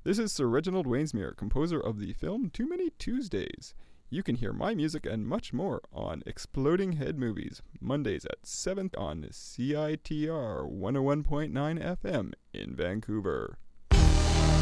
This is Sir Reginald Wainsmere, composer of the film Too Many Tuesdays. You can hear my music and much more on Exploding Head Movies, Mondays at 7 on CITR 101.9 FM in Vancouver.